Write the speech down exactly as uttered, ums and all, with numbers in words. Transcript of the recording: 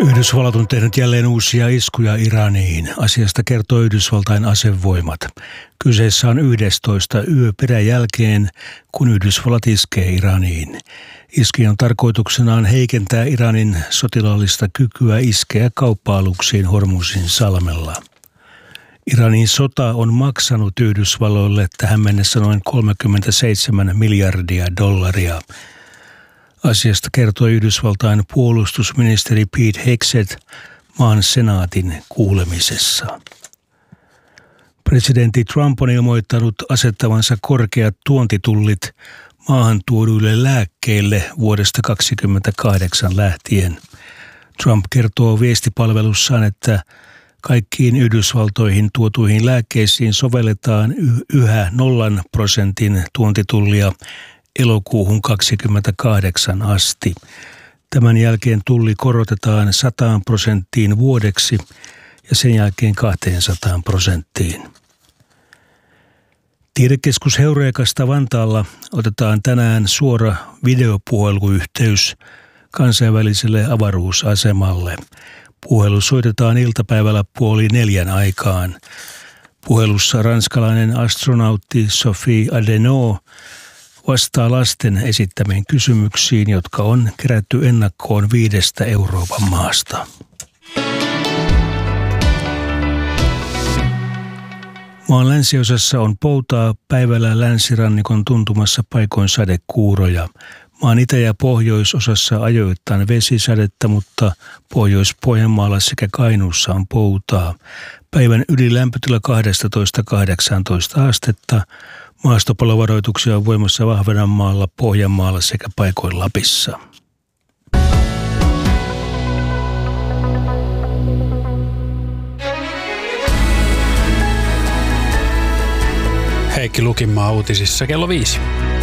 Yhdysvallat on tehnyt jälleen uusia iskuja Iraniin. Asiasta kertoo Yhdysvaltain asevoimat. Kyseessä on yhdestoista yö peräjälkeen, kun Yhdysvallat iskee Iraniin. Iskien tarkoituksenaan heikentää Iranin sotilaallista kykyä iskeä kauppa-aluksiin Hormuzin salmella. Iranin sota on maksanut Yhdysvalloille tähän mennessä noin kolmekymmentäseitsemän miljardia dollaria. Asiasta kertoi Yhdysvaltain puolustusministeri Pete Hegseth maan senaatin kuulemisessa. Presidentti Trump on ilmoittanut asettavansa korkeat tuontitullit maahan tuoduille lääkkeille vuodesta kaksikymmentäkahdeksan lähtien. Trump kertoo viestipalvelussaan, että kaikkiin Yhdysvaltoihin tuotuihin lääkkeisiin sovelletaan yhä nollan prosentin tuontitullia elokuuhun kaksikymmentäkahdeksan asti. Tämän jälkeen tulli korotetaan sataan prosenttiin vuodeksi ja sen jälkeen kahteensataan prosenttiin. Tiedekeskus Heurekasta Vantaalla otetaan tänään suora videopuheluyhteys kansainväliselle avaruusasemalle. Puhelu soitetaan iltapäivällä puoli neljän aikaan. Puhelussa ranskalainen astronautti Sophie Adenau vastaa lasten esittämiin kysymyksiin, jotka on kerätty ennakkoon viidestä Euroopan maasta. Maan länsiosassa on poutaa, päivällä länsirannikon tuntumassa paikoin sadekuuroja. Maan itä- ja pohjoisosassa ajoittain vesisadetta, mutta Pohjois-Pohjanmaalla sekä Kainuussa on poutaa. Päivän ylilämpötila kaksitoista kahdeksantoista astetta. Maastopalovaroituksia on voimassa Ahvenanmaalla, Pohjanmaalla sekä paikoin Lapissa. Heikki Lukinmaa uutisissa kello viisi.